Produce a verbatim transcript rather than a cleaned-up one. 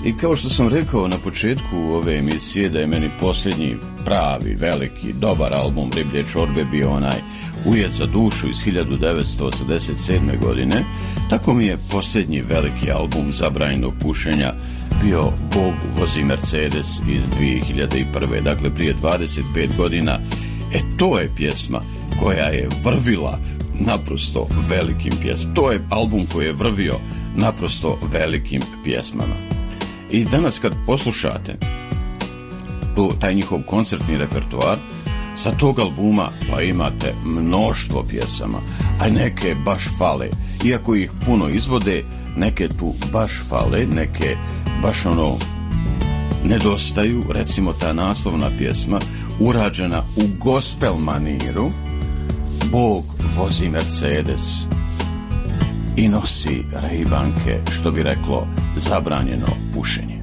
I kao što sam rekao na početku ove emisije da je meni posljednji pravi, veliki, dobar album Riblje čorbe bio onaj Ujet za dušu iz hiljadu devetsto osamdeset sedme. godine, tako mi je posljednji veliki album zabranjenog pušenja bio Bog vozi Mercedes iz dvije hiljade prve. Dakle, prije dvadeset pet godina. E, to je pjesma koja je vrvila naprosto velikim pjesmama. To je album koji je vrvio naprosto velikim pjesmama. I danas kad poslušate tu, taj njihov koncertni repertoar, sa tog albuma pa imate mnoštvo pjesama, a neke baš fale. Iako ih puno izvode, neke tu baš fale, neke baš ono nedostaju. Recimo ta naslovna pjesma urađena u gospel maniru, Bog vozi Mercedes i nosi rejbanke, što bi reklo zabranjeno pušenje.